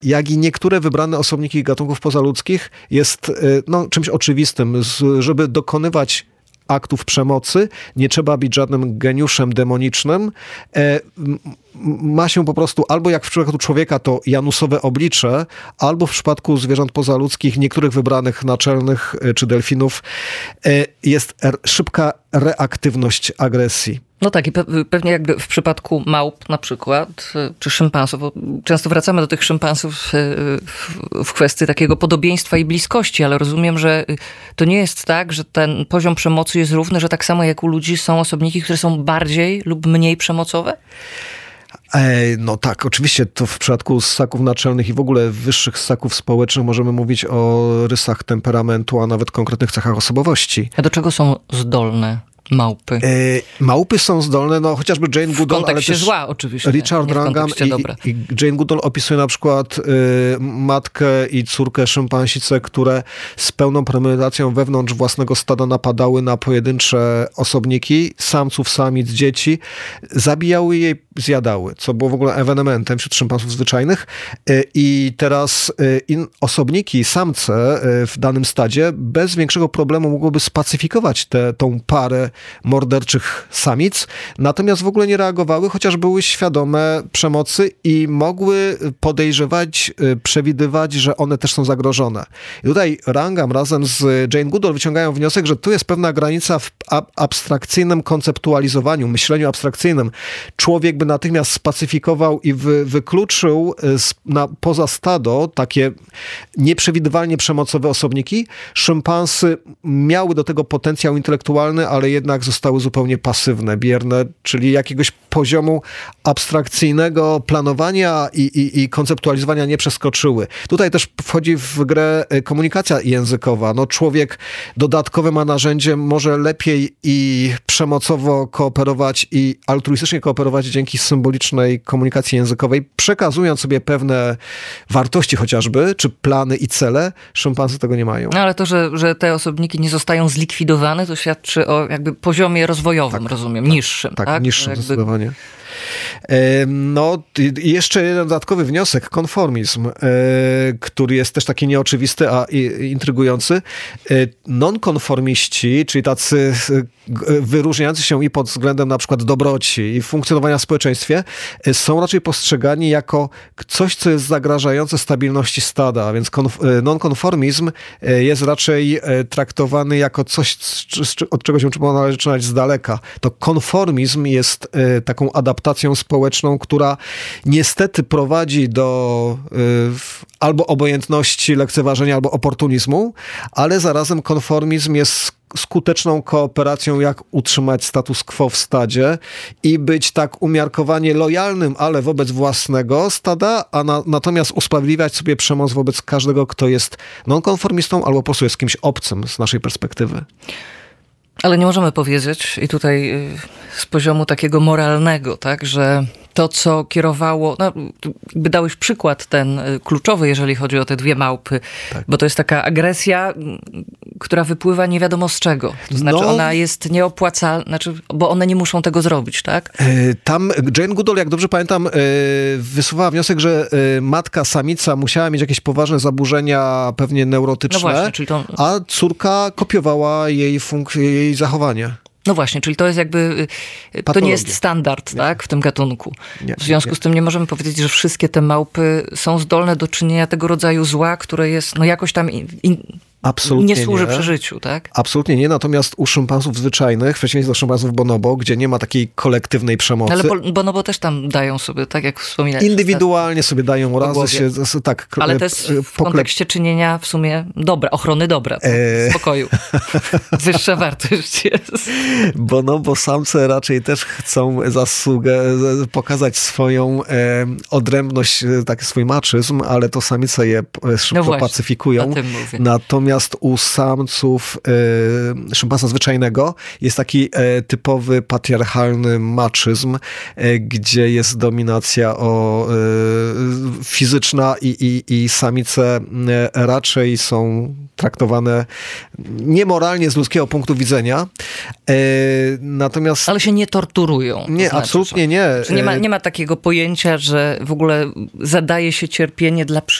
jak i niektóre wybrane osobniki gatunków pozaludzkich, jest czymś oczywistym. Żeby dokonywać aktów przemocy, nie trzeba być żadnym geniuszem demonicznym. Ma się po prostu, albo jak w przypadku człowieka, to janusowe oblicze, albo w przypadku zwierząt pozaludzkich, niektórych wybranych naczelnych czy delfinów, jest szybka reaktywność agresji. No tak, i pewnie jakby w przypadku małp na przykład, czy szympansów, bo często wracamy do tych szympansów w kwestii takiego podobieństwa i bliskości, ale rozumiem, że to nie jest tak, że ten poziom przemocy jest równy, że tak samo jak u ludzi są osobniki, które są bardziej lub mniej przemocowe? No tak, oczywiście to w przypadku ssaków naczelnych i w ogóle wyższych ssaków społecznych możemy mówić o rysach temperamentu, a nawet konkretnych cechach osobowości. A do czego są zdolne małpy? Małpy są zdolne, chociażby Jane Goodall, ale też zła oczywiście. Richard Wrangham i Jane Goodall opisuje na przykład matkę i córkę szympansice, które z pełną premedytacją wewnątrz własnego stada napadały na pojedyncze osobniki, samców, samic, dzieci, zabijały jej, zjadały, co było w ogóle ewenementem wśród szympansów zwyczajnych. I teraz osobniki, samce w danym stadzie bez większego problemu mogłyby spacyfikować tą parę morderczych samic, natomiast w ogóle nie reagowały, chociaż były świadome przemocy i mogły podejrzewać, przewidywać, że one też są zagrożone. I tutaj Wrangham razem z Jane Goodall wyciągają wniosek, że tu jest pewna granica w abstrakcyjnym konceptualizowaniu, myśleniu abstrakcyjnym. Człowiek by natychmiast spacyfikował i wykluczył poza stado takie nieprzewidywalnie przemocowe osobniki. Szympansy miały do tego potencjał intelektualny, ale jednak zostały zupełnie pasywne, bierne, czyli jakiegoś poziomu abstrakcyjnego planowania i konceptualizowania nie przeskoczyły. Tutaj też wchodzi w grę komunikacja językowa. Człowiek dodatkowe ma narzędzie, może lepiej i przemocowo kooperować i altruistycznie kooperować dzięki symbolicznej komunikacji językowej, przekazując sobie pewne wartości chociażby, czy plany i cele. Szympansy tego nie mają. No ale to, że te osobniki nie zostają zlikwidowane, to świadczy o jakby poziomie rozwojowym, rozumiem, niższym. Tak, niższym zdecydowanie. Jeszcze jeden dodatkowy wniosek, konformizm, który jest też taki nieoczywisty, a intrygujący. Nonkonformiści, czyli tacy wyróżniający się i pod względem na przykład dobroci i funkcjonowania w społeczeństwie, są raczej postrzegani jako coś, co jest zagrażające stabilności stada, a więc nonkonformizm jest raczej traktowany jako coś, od czego się należy trzymać z daleka. To konformizm jest taką adaptacją społeczną, która niestety prowadzi do albo obojętności, lekceważenia, albo oportunizmu, ale zarazem konformizm jest skuteczną kooperacją, jak utrzymać status quo w stadzie i być tak umiarkowanie lojalnym, ale wobec własnego stada, natomiast usprawiedliwiać sobie przemoc wobec każdego, kto jest nonkonformistą albo po prostu jest kimś obcym z naszej perspektywy. Ale nie możemy powiedzieć, i tutaj z poziomu takiego moralnego, tak, że to, co kierowało, dałeś przykład ten kluczowy, jeżeli chodzi o te dwie małpy, tak. Bo to jest taka agresja, która wypływa nie wiadomo z czego. To znaczy ona jest nieopłacalna, bo one nie muszą tego zrobić, tak? Tam Jane Goodall, jak dobrze pamiętam, wysuwała wniosek, że matka samica musiała mieć jakieś poważne zaburzenia, pewnie neurotyczne, właśnie, czyli a córka kopiowała jej zachowanie. No właśnie, czyli to jest jakby, to nie jest standard, tak, w tym gatunku. W związku z tym nie możemy powiedzieć, że wszystkie te małpy są zdolne do czynienia tego rodzaju zła, które jest jakoś tam Absolutnie nie służy przeżyciu, tak? Absolutnie nie, natomiast u szympansów zwyczajnych, w przeciwieństwie do szympansów bonobo, gdzie nie ma takiej kolektywnej przemocy. Ale bonobo też tam dają sobie, tak jak wspominałeś. Indywidualnie sobie dają razy się, tak. Ale to jest w kontekście czynienia w sumie ochrony dobra, spokoju. Wyższa wartość jest. Bonobo samce raczej też chcą pokazać swoją odrębność, taki swój maczyzm, ale to samice je szybko pacyfikują. Natomiast Natomiast u samców szympansa zwyczajnego jest taki typowy patriarchalny maczyzm, gdzie jest dominacja fizyczna i samice raczej są traktowane niemoralnie z ludzkiego punktu widzenia. Natomiast... Ale się nie torturują. Nie, znaczy, absolutnie nie. Nie ma takiego pojęcia, że w ogóle zadaje się cierpienie dla